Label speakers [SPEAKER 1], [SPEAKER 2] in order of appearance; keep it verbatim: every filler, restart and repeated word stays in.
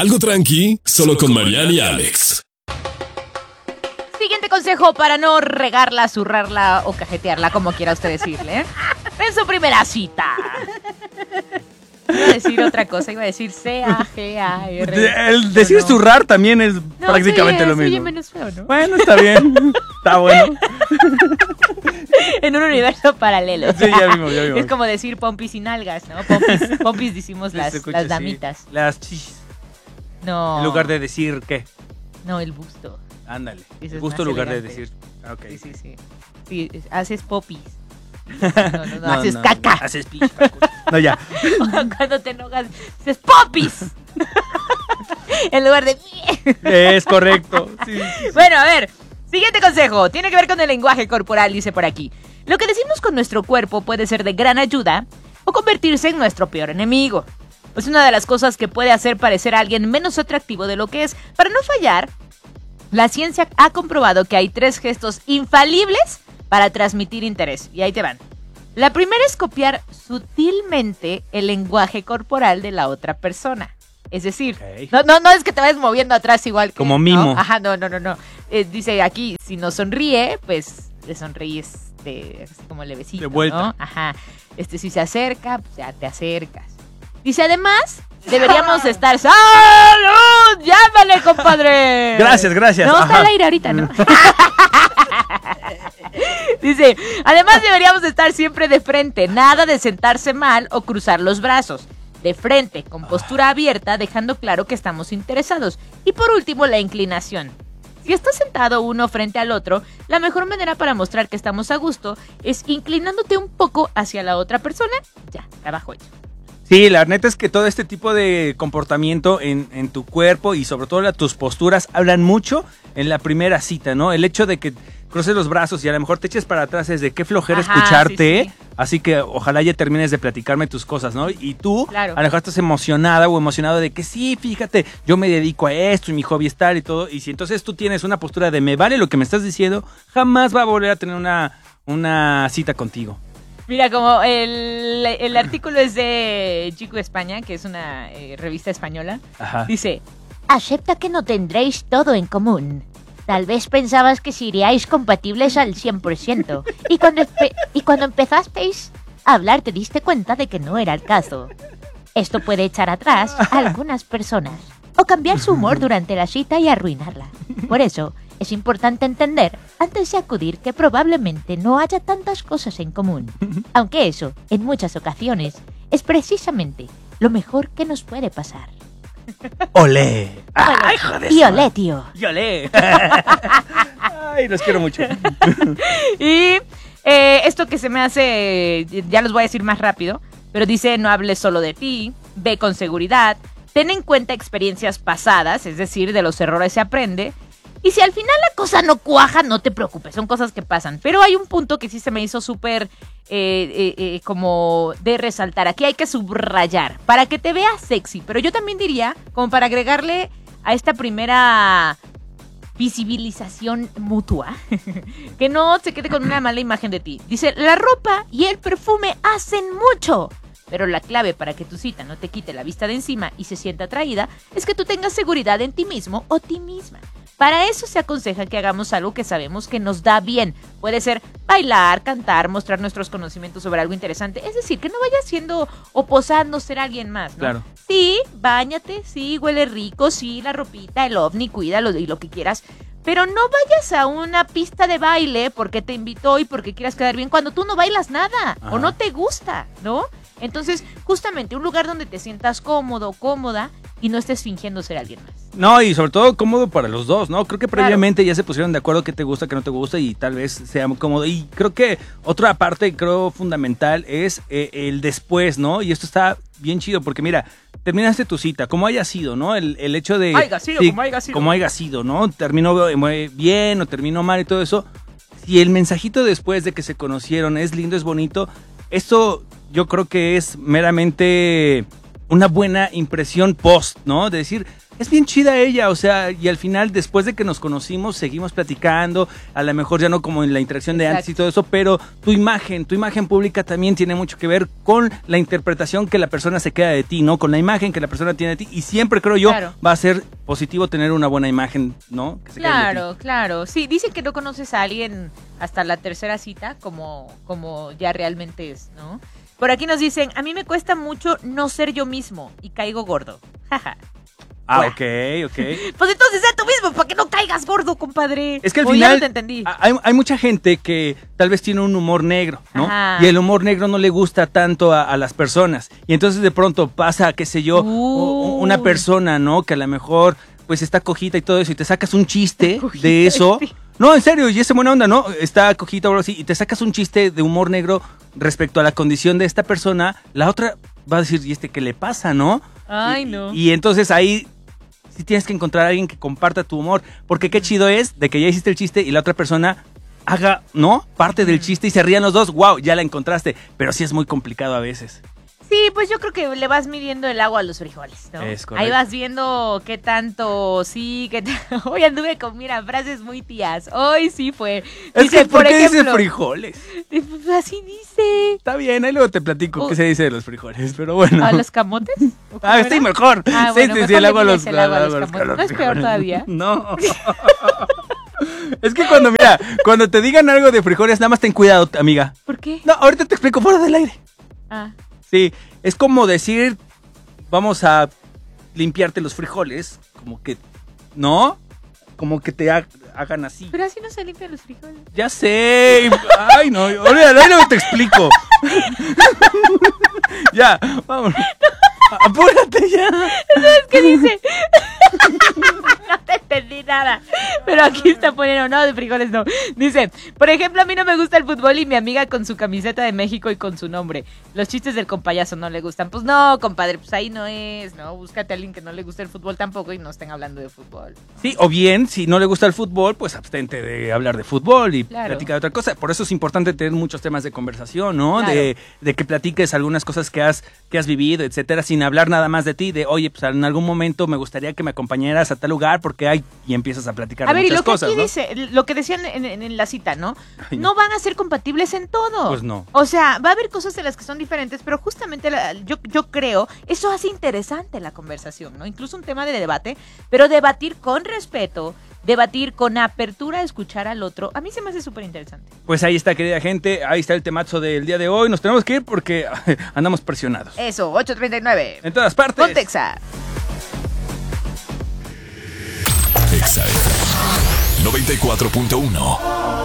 [SPEAKER 1] Algo tranqui, solo con Mariana y Alex.
[SPEAKER 2] Siguiente consejo para no regarla, zurrarla o cajetearla, como quiera usted decirle. En su primera cita. Iba a decir otra cosa, iba a decir C A G A R.
[SPEAKER 3] El decir no. zurrar también es no, prácticamente
[SPEAKER 2] sí,
[SPEAKER 3] lo mismo.
[SPEAKER 2] Menos feo, ¿no?
[SPEAKER 3] Bueno, está bien. Está bueno.
[SPEAKER 2] En un universo paralelo.
[SPEAKER 3] Sí, ya vimos, ya vimos.
[SPEAKER 2] Es como decir pompis y nalgas, ¿no? Pompis, pompis decimos las,
[SPEAKER 3] escucha,
[SPEAKER 2] las damitas.
[SPEAKER 3] Sí. Las chis.
[SPEAKER 2] No.
[SPEAKER 3] En lugar de decir qué.
[SPEAKER 2] No, el busto.
[SPEAKER 3] Ándale.
[SPEAKER 2] Eso
[SPEAKER 3] el busto en lugar
[SPEAKER 2] elegante.
[SPEAKER 3] de decir. Okay.
[SPEAKER 2] Sí, sí, sí. Sí, haces popis. No, no, no, no haces
[SPEAKER 3] no,
[SPEAKER 2] caca.
[SPEAKER 3] No, haces pis. No, ya.
[SPEAKER 2] Cuando te enojas, haces popis. En lugar de...
[SPEAKER 3] Es correcto. Sí, sí, sí.
[SPEAKER 2] Bueno, a ver. Siguiente consejo. Tiene que ver con el lenguaje corporal, dice por aquí. Lo que decimos con nuestro cuerpo puede ser de gran ayuda o convertirse en nuestro peor enemigo. Es una de las cosas que puede hacer parecer a alguien menos atractivo de lo que es. Para no fallar, la ciencia ha comprobado que hay tres gestos infalibles para transmitir interés. Y ahí te van. La primera es copiar sutilmente el lenguaje corporal de la otra persona. Es decir, okay. no, no, no es que te vayas moviendo atrás igual que...
[SPEAKER 3] Como mimo.
[SPEAKER 2] ¿no? Ajá, no, no, no, no. Eh, dice aquí, si no sonríe, pues le sonríes de, así como levecito,
[SPEAKER 3] de vuelta.
[SPEAKER 2] ¿no? Ajá. Este, si se acerca, pues ya te acercas. Dice, además, deberíamos estar... ¡Salud! ¡Llámale, compadre!
[SPEAKER 3] Gracias, gracias.
[SPEAKER 2] No,
[SPEAKER 3] Ajá.
[SPEAKER 2] está al aire ahorita, ¿no? Dice, además deberíamos estar siempre de frente, nada de sentarse mal o cruzar los brazos. De frente, con postura abierta, dejando claro que estamos interesados. Y por último, la inclinación. Si estás sentado uno frente al otro, la mejor manera para mostrar que estamos a gusto es inclinándote un poco hacia la otra persona. Ya, trabajo hecho.
[SPEAKER 3] Sí, la neta es que todo este tipo de comportamiento en, en tu cuerpo y sobre todo la, tus posturas hablan mucho en la primera cita, ¿no? El hecho de que cruces los brazos y a lo mejor te eches para atrás es de qué flojera Ajá, escucharte, sí, sí. Así que ojalá ya termines de platicarme tus cosas, ¿no? Y tú, claro. A lo mejor estás emocionada o emocionado de que sí, fíjate, yo me dedico a esto y mi hobby es tal y todo, y si entonces tú tienes una postura de me vale lo que me estás diciendo, jamás va a volver a tener una, una cita contigo.
[SPEAKER 2] Mira, como el, el artículo es de Chico España, que es una eh, revista española, Ajá. Dice, acepta que no tendréis todo en común. Tal vez pensabas que seríais compatibles al cien por ciento. Y cuando, y cuando empezasteis a hablar te diste cuenta de que no era el caso. Esto puede echar atrás a algunas personas o cambiar su humor durante la cita y arruinarla. Por eso, es importante entender, antes de acudir, que probablemente no haya tantas cosas en común. Aunque eso, en muchas ocasiones, es precisamente lo mejor que nos puede pasar.
[SPEAKER 3] ¡Olé! ¡Ay, joder!
[SPEAKER 2] Y olé, tío.
[SPEAKER 3] ¡Y olé! ¡Ay, los quiero mucho!
[SPEAKER 2] Y eh, esto que se me hace, ya los voy a decir más rápido, pero dice, no hables solo de ti, ve con seguridad, ten en cuenta experiencias pasadas, es decir, de los errores se aprende. Y si al final la cosa no cuaja, no te preocupes, son cosas que pasan. Pero hay un punto que sí se me hizo súper eh, eh, eh, como de resaltar. Aquí hay que subrayar para que te veas sexy. Pero yo también diría, como para agregarle a esta primera visibilización mutua, que no se quede con una mala imagen de ti. Dice, la ropa y el perfume hacen mucho. Pero la clave para que tu cita no te quite la vista de encima y se sienta atraída es que tú tengas seguridad en ti mismo o ti misma. Para eso se aconseja que hagamos algo que sabemos que nos da bien. Puede ser bailar, cantar, mostrar nuestros conocimientos sobre algo interesante. Es decir, que no vayas siendo o posando ser alguien más, ¿no?
[SPEAKER 3] Claro.
[SPEAKER 2] Sí, báñate, sí, huele rico, sí, la ropita, el ovni, cuídalo y lo que quieras. Pero no vayas a una pista de baile porque te invitó y porque quieras quedar bien cuando tú no bailas nada. Ajá. O no te gusta, ¿no? Entonces, justamente un lugar donde te sientas cómodo, cómoda y no estés fingiendo ser alguien más.
[SPEAKER 3] No, y sobre todo cómodo para los dos, ¿no? Creo que previamente claro. Ya se pusieron de acuerdo qué te gusta, qué no te gusta y tal vez sea muy cómodo. Y creo que otra parte, creo, fundamental es eh, el después, ¿no? Y esto está bien chido porque mira, terminaste tu cita, como haya sido, ¿no? El, el hecho de...
[SPEAKER 2] Haiga sido,
[SPEAKER 3] sí,
[SPEAKER 2] como haya sido.
[SPEAKER 3] Como haya sido, ¿no? Terminó bien o terminó mal y todo eso. Si el mensajito después de que se conocieron es lindo, es bonito, esto yo creo que es meramente una buena impresión post, ¿no? De decir, es bien chida ella, o sea, y al final, después de que nos conocimos, seguimos platicando, a lo mejor ya no como en la interacción de antes y todo eso, pero tu imagen, tu imagen pública también tiene mucho que ver con la interpretación que la persona se queda de ti, ¿no? Con la imagen que la persona tiene de ti, y siempre creo yo
[SPEAKER 2] Claro.
[SPEAKER 3] va a ser positivo tener una buena imagen, ¿no? Que se quede de ti.
[SPEAKER 2] Claro, claro. Sí, dicen que no conoces a alguien hasta la tercera cita como, como ya realmente es, ¿no? Por aquí nos dicen, a mí me cuesta mucho no ser yo mismo y caigo gordo. Jaja.
[SPEAKER 3] Ah,
[SPEAKER 2] Buah.
[SPEAKER 3] ok, ok.
[SPEAKER 2] Pues entonces sé tú mismo para que no caigas gordo, compadre.
[SPEAKER 3] Es que al
[SPEAKER 2] O ya
[SPEAKER 3] final
[SPEAKER 2] no te entendí.
[SPEAKER 3] a- hay, hay mucha gente que tal vez tiene un humor negro, ¿no?
[SPEAKER 2] Ajá.
[SPEAKER 3] Y el humor negro no le gusta tanto a, a las personas. Y entonces de pronto pasa, qué sé yo, o- o una
[SPEAKER 2] Uy.
[SPEAKER 3] persona, ¿no? Que a lo mejor pues está cojita y todo eso y te sacas un chiste
[SPEAKER 2] Cojita,
[SPEAKER 3] de eso.
[SPEAKER 2] sí.
[SPEAKER 3] No, en serio, y es buena onda, ¿no? Está cojita o algo así y te sacas un chiste de humor negro respecto a la condición de esta persona. La otra va a decir, ¿y este qué le pasa, no?
[SPEAKER 2] Ay,
[SPEAKER 3] Y-
[SPEAKER 2] no.
[SPEAKER 3] Y entonces ahí sí tienes que encontrar a alguien que comparta tu humor. Porque qué chido es de que ya hiciste el chiste y la otra persona haga, ¿no? Parte del chiste y se rían los dos. ¡Wow! Ya la encontraste. Pero sí es muy complicado a veces.
[SPEAKER 2] Sí, pues yo creo que le vas midiendo el agua a los frijoles, ¿no?
[SPEAKER 3] Es correcto.
[SPEAKER 2] Ahí vas viendo qué tanto sí, qué t- Hoy anduve con, mira, frases muy tías. Hoy sí fue.
[SPEAKER 3] Es
[SPEAKER 2] Dice,
[SPEAKER 3] que, ¿por
[SPEAKER 2] por
[SPEAKER 3] qué dice
[SPEAKER 2] ejemplo,
[SPEAKER 3] frijoles?
[SPEAKER 2] pues así dice.
[SPEAKER 3] Está bien, ahí luego te platico
[SPEAKER 2] Oh.
[SPEAKER 3] qué se dice de los frijoles, pero bueno.
[SPEAKER 2] ¿A los camotes? ¿O cómo
[SPEAKER 3] Ah, estoy
[SPEAKER 2] era?
[SPEAKER 3] mejor.
[SPEAKER 2] Ah,
[SPEAKER 3] Sí,
[SPEAKER 2] bueno,
[SPEAKER 3] sí, sí,
[SPEAKER 2] mejor
[SPEAKER 3] el
[SPEAKER 2] le
[SPEAKER 3] agua a los,
[SPEAKER 2] mides el agua a los
[SPEAKER 3] a los-
[SPEAKER 2] camotes.
[SPEAKER 3] a los
[SPEAKER 2] ¿No es peor
[SPEAKER 3] frijoles.
[SPEAKER 2] todavía?
[SPEAKER 3] No. Es que cuando, mira, cuando te digan algo de frijoles, nada más ten cuidado, amiga.
[SPEAKER 2] ¿Por qué?
[SPEAKER 3] No, ahorita te explico fuera del aire.
[SPEAKER 2] Ah,
[SPEAKER 3] Sí, es como decir, vamos a limpiarte los frijoles, como que, ¿no? Como que te ha- hagan así.
[SPEAKER 2] pero así no se limpian los frijoles.
[SPEAKER 3] Ya sé. Ay, no, olvídalo, ahí luego te explico. Ya, vámonos. Apúrate ya.
[SPEAKER 2] ¿Sabes qué dice? No te entendí nada. Pero aquí está poniendo, no, de frijoles no. Dice, por ejemplo, a mí no me gusta el fútbol y mi amiga con su camiseta de México y con su nombre. Los chistes del compayazo no le gustan. Pues no, compadre, pues ahí no es, ¿no? Búscate a alguien que no le guste el fútbol tampoco y no estén hablando de fútbol.
[SPEAKER 3] Sí, o bien, si no le gusta el fútbol, pues abstente de hablar de fútbol y
[SPEAKER 2] Claro.
[SPEAKER 3] platica de otra cosa. Por eso es importante tener muchos temas de conversación, ¿no?
[SPEAKER 2] Claro.
[SPEAKER 3] De, de que platiques algunas cosas que has, que has vivido, etcétera, sin hablar nada más de ti, de, oye, pues en algún momento me gustaría que me acompañaras a tal lugar porque hay, y empiezas a platicar
[SPEAKER 2] A
[SPEAKER 3] de
[SPEAKER 2] ver, y
[SPEAKER 3] muchas
[SPEAKER 2] lo que
[SPEAKER 3] cosas,
[SPEAKER 2] aquí
[SPEAKER 3] ¿no?
[SPEAKER 2] dice, lo que decían en, en- en la cita, ¿no?
[SPEAKER 3] Ay, no.
[SPEAKER 2] No van a ser compatibles en todo.
[SPEAKER 3] Pues no.
[SPEAKER 2] O sea, va a haber cosas de las que son diferentes, pero justamente la- yo, yo creo, eso hace interesante la conversación, ¿no? Incluso un tema de debate, pero debatir con respeto, debatir con apertura a escuchar al otro, a mí se me hace súper interesante.
[SPEAKER 3] Pues ahí está, querida gente, ahí está el temazo del día de hoy. Nos tenemos que ir porque andamos presionados.
[SPEAKER 2] Eso, ocho treinta y nueve.
[SPEAKER 3] En todas partes.
[SPEAKER 2] Contexa.
[SPEAKER 1] Exa F M noventa y cuatro punto uno.